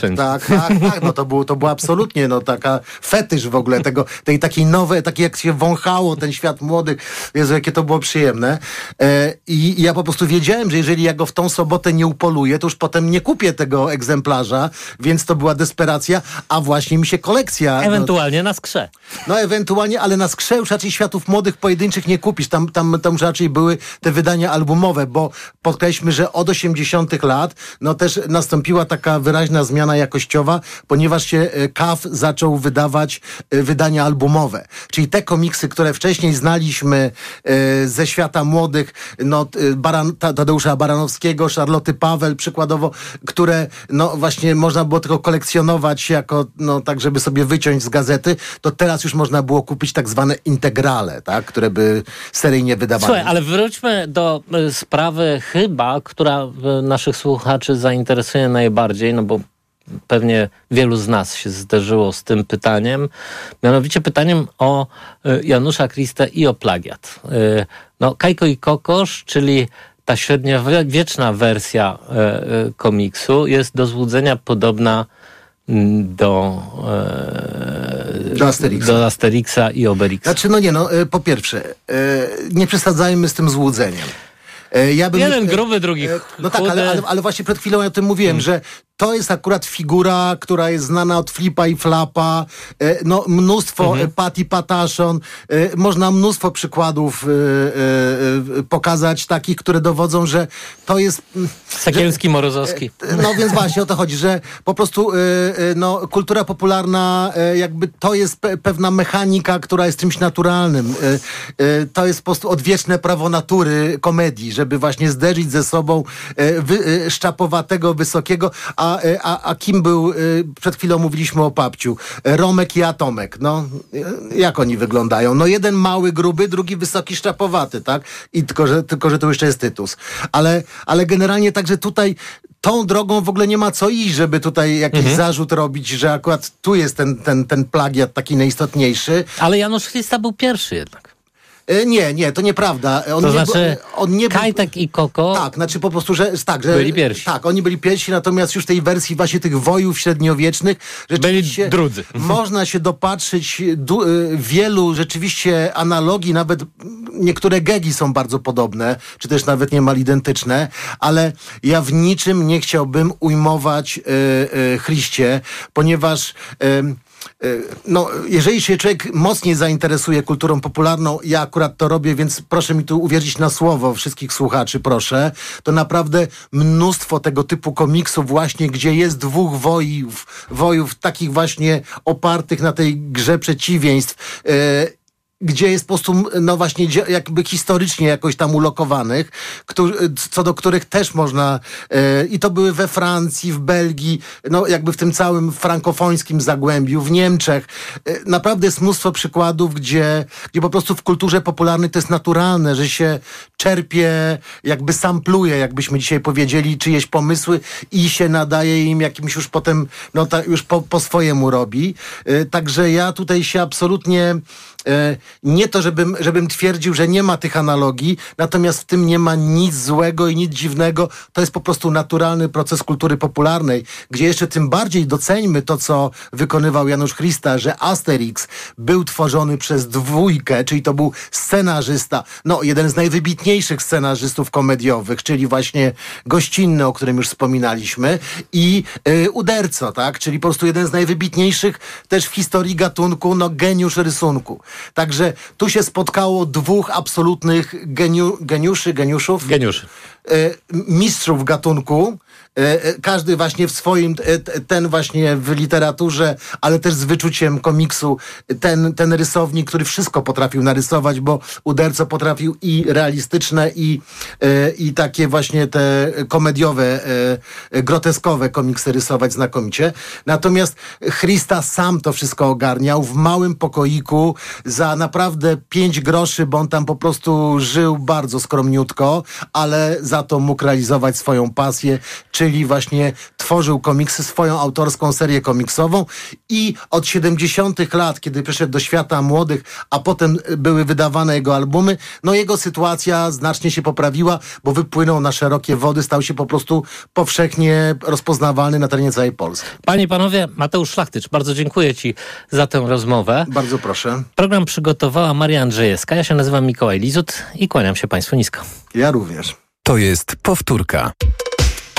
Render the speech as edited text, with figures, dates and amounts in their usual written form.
Tak, no to było absolutnie, no taka fetysz w ogóle tej takiej nowej, takiej jak się wąchało ten świat młodych. Jezu, jakie to było przyjemne. I ja po prostu wiedziałem, że jeżeli ja go w tą sobotę nie upoluję, to już potem nie kupię tego egzemplarza, więc to była desperacja, a właśnie mi się kolekcja... Ewentualnie na Skrze. No ewentualnie, ale na Skrze już raczej światów młodych pojedynczych nie kupisz. Tam już raczej były te wydania albumowe, bo podkreślmy, że od 80 lat no też nastąpiła taka wyraźna zmiana jakościowa, ponieważ się KAF zaczął wydawać wydania albumowe. Czyli te komiksy, które wcześniej znaliśmy ze świata młodych, no Tadeusza Baranowskiego, Charloty Pawel przykładowo, które no właśnie można było tylko kolekcjonować jako, no tak żeby sobie wyciąć z gazety, to teraz już można było kupić tak zwane integrale, tak, które by seryjnie wydawane. Słuchaj, ale wróćmy do sprawy chyba, która naszych słuchaczy zainteresuje najbardziej, no bo pewnie wielu z nas się zderzyło z tym pytaniem, mianowicie pytaniem o Janusza Christę i o plagiat. No, Kajko i Kokosz, czyli ta średniowieczna wersja komiksu jest do złudzenia podobna do Asterixa i Obelixa. Znaczy, po pierwsze, nie przesadzajmy z tym złudzeniem. Jeden gruby, drugi no tak, ale właśnie przed chwilą ja o tym mówiłem, że to jest akurat figura, która jest znana od Flipa i Flapa. No mnóstwo, Patti Pataszon. Można mnóstwo przykładów pokazać takich, które dowodzą, że to jest... Sekielski, Morozowski. No więc właśnie o to chodzi, że po prostu kultura popularna jakby to jest pewna mechanika, która jest czymś naturalnym. To jest po prostu odwieczne prawo natury komedii, żeby właśnie zderzyć ze sobą szczapowatego, wysokiego, a kim był, przed chwilą mówiliśmy o Papciu, Romek i Atomek, no jak oni wyglądają? No jeden mały, gruby, drugi wysoki, szczapowaty, tak? I tylko, że tu jeszcze jest Tytus. Ale generalnie także tutaj tą drogą w ogóle nie ma co iść, żeby tutaj jakiś zarzut robić, że akurat tu jest ten plagiat taki najistotniejszy. Ale Janusz Christa był pierwszy jednak. Nie, to nieprawda. Kajtek i Koko. Tak, znaczy po prostu, że byli pierwsi. Tak, oni byli pierwsi, natomiast już w tej wersji właśnie tych wojów średniowiecznych rzeczywiście byli drudzy. Można się dopatrzyć wielu rzeczywiście analogii, nawet niektóre gegi są bardzo podobne, czy też nawet niemal identyczne, ale ja w niczym nie chciałbym ujmować Chriscie, ponieważ no, jeżeli się człowiek mocniej zainteresuje kulturą popularną, ja akurat to robię, więc proszę mi tu uwierzyć na słowo wszystkich słuchaczy, proszę, to naprawdę mnóstwo tego typu komiksów właśnie, gdzie jest dwóch wojów takich właśnie opartych na tej grze przeciwieństw, gdzie jest po prostu, no właśnie, jakby historycznie jakoś tam ulokowanych, co do których też można, i to były we Francji, w Belgii, no jakby w tym całym frankofońskim zagłębiu, w Niemczech. Naprawdę jest mnóstwo przykładów, gdzie po prostu w kulturze popularnej to jest naturalne, że się czerpie, jakby sampluje, jakbyśmy dzisiaj powiedzieli, czyjeś pomysły i się nadaje im jakimś już potem, no już po swojemu robi. Także ja tutaj się absolutnie... Nie to, żebym twierdził, że nie ma tych analogii, natomiast w tym nie ma nic złego i nic dziwnego. To jest po prostu naturalny proces kultury popularnej, gdzie jeszcze tym bardziej doceńmy to, co wykonywał Janusz Christa, że Asterix był tworzony przez dwójkę, czyli to był scenarzysta, no jeden z najwybitniejszych scenarzystów komediowych, czyli właśnie Gościnny, o którym już wspominaliśmy, i Uderzo, tak? Czyli po prostu jeden z najwybitniejszych też w historii gatunku, no geniusz rysunku. Także tu się spotkało dwóch absolutnych geniuszów, mistrzów gatunku. Każdy właśnie w swoim, ten właśnie w literaturze, ale też z wyczuciem komiksu, ten rysownik, który wszystko potrafił narysować, bo Uderzo potrafił i realistyczne, i takie właśnie te komediowe, groteskowe komiksy rysować znakomicie. Natomiast Christa sam to wszystko ogarniał w małym pokoiku za naprawdę 5 groszy, bo on tam po prostu żył bardzo skromniutko, ale za to mógł realizować swoją pasję, czyli właśnie tworzył komiksy, swoją autorską serię komiksową i od 70 lat, kiedy przyszedł do świata młodych, a potem były wydawane jego albumy, no jego sytuacja znacznie się poprawiła, bo wypłynął na szerokie wody, stał się po prostu powszechnie rozpoznawalny na terenie całej Polski. Panie i panowie, Mateusz Szlachtycz, bardzo dziękuję ci za tę rozmowę. Bardzo proszę. Program przygotowała Maria Andrzejewska. Ja się nazywam Mikołaj Lizut i kłaniam się państwu nisko. Ja również. To jest powtórka.